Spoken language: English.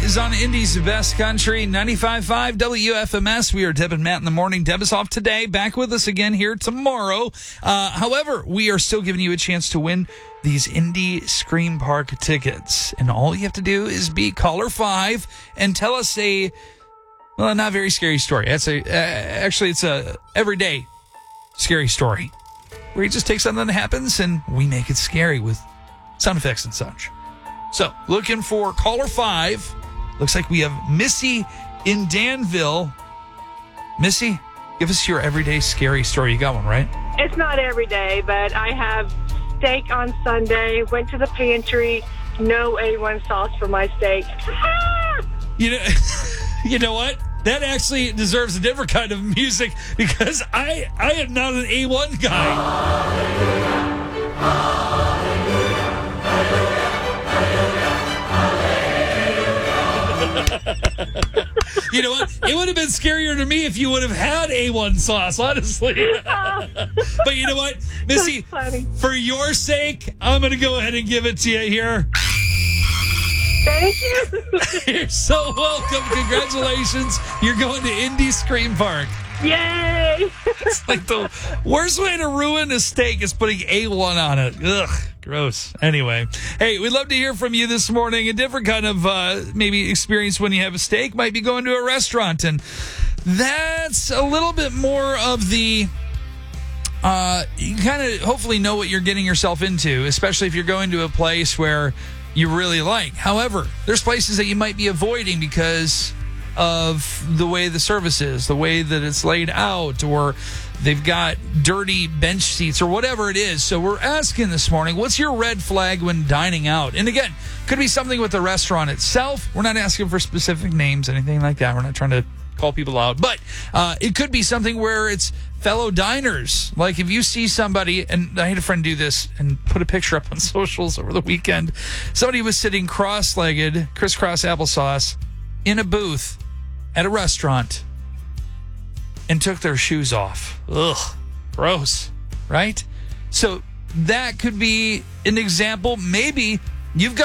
is on Indy's Best Country, 95.5 WFMS. We are Deb and Matt in the morning. Deb is off today, back with us again here tomorrow. However, we are still giving you a chance to win these Indy Scream Park tickets. And all you have to do is be caller 5 and tell us a, well, not very scary story. It's a everyday scary story where you just take something that happens and we make it scary with sound effects and such. So, looking for caller 5. Looks like we have Missy in Danville. Missy, give us your everyday scary story. You got one, right? It's not every day, but I have steak on Sunday. Went to the pantry. No A1 sauce for my steak. You know what? That actually deserves a different kind of music because I am not an A1 guy. You know what? It would have been scarier to me if you would have had A1 sauce, honestly. But you know what, Missy, for your sake, I'm going to go ahead and give it to you here. Thank you. You're so welcome. Congratulations. You're going to Indy Scream Park. Yay! It's like the worst way to ruin a steak is putting A1 on it. Ugh, gross. Anyway, hey, we'd love to hear from you this morning. A different kind of maybe experience when you have a steak might be going to a restaurant. And that's a little bit more of the... you kind of hopefully know what you're getting yourself into, especially if you're going to a place where you really like. However, there's places that you might be avoiding because of the way the service is, the way that it's laid out, or they've got dirty bench seats or whatever it is. So we're asking this morning, what's your red flag when dining out? And again, could be something with the restaurant itself. We're not asking for specific names, anything like that. We're not trying to call people out. But it could be something where it's fellow diners. Like if you see somebody, and I had a friend do this and put a picture up on socials over the weekend. Somebody was sitting cross-legged, crisscross applesauce, in a booth at a restaurant and took their shoes off. Ugh, gross, right? So that could be an example. Maybe you've got